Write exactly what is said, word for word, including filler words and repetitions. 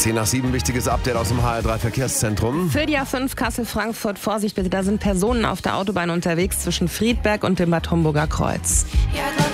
zehn nach sieben, wichtiges Update aus dem H R drei Verkehrszentrum. Für die A fünf Kassel-Frankfurt, Vorsicht bitte, da sind Personen auf der Autobahn unterwegs zwischen Friedberg und dem Bad Homburger Kreuz.